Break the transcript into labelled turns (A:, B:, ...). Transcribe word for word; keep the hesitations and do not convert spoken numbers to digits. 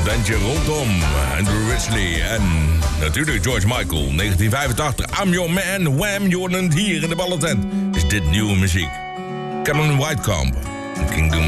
A: Het bandje rondom Andrew Ridgeley en natuurlijk George Michael. negentien vijfentachtig, I'm Your Man, Wham, je hoort het hier in de ballentent. Is dit nieuwe muziek. Cameron Whitecomb, King Doom.